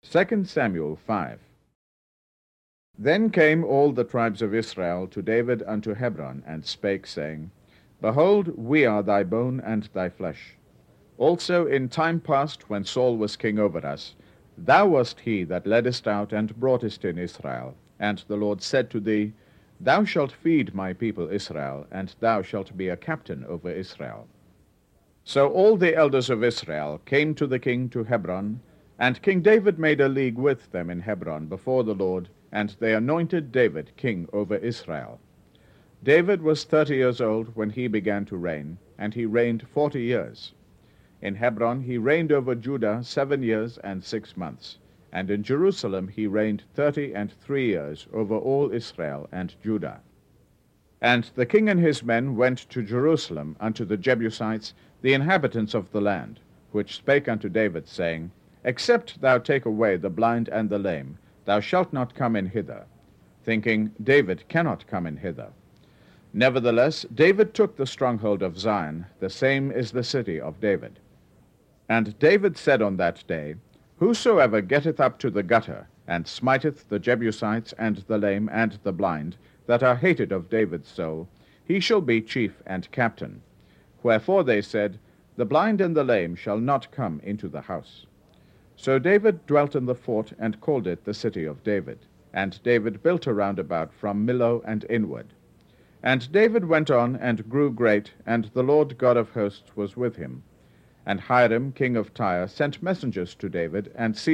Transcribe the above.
2 Samuel 5. Then came all the tribes of Israel to David unto Hebron, and spake, saying, Behold, we are thy bone and thy flesh. Also in time past, when Saul was king over us, thou wast he that leddest out and broughtest in Israel. And the Lord said to thee, Thou shalt feed my people Israel, and thou shalt be a captain over Israel. So all the elders of Israel came to the king to Hebron, and King David made a league with them in Hebron before the Lord, and they anointed David king over Israel. David was 30 years old when he began to reign, and he reigned 40 years. In Hebron he reigned over Judah 7 years and 6 months, and in Jerusalem he reigned 33 years over all Israel and Judah. And the king and his men went to Jerusalem unto the Jebusites, the inhabitants of the land, which spake unto David, saying, Except thou take away the blind and the lame, thou shalt not come in hither, thinking, David cannot come in hither. Nevertheless, David took the stronghold of Zion, the same is the city of David. And David said on that day, Whosoever getteth up to the gutter, and smiteth the Jebusites and the lame and the blind, that are hated of David's soul, he shall be chief and captain. Wherefore they said, The blind and the lame shall not come into the house. So David dwelt in the fort, and called it the city of David. And David built a round about from Millo and inward. And David went on and grew great, and the Lord God of hosts was with him. And Hiram king of Tyre sent messengers to David, and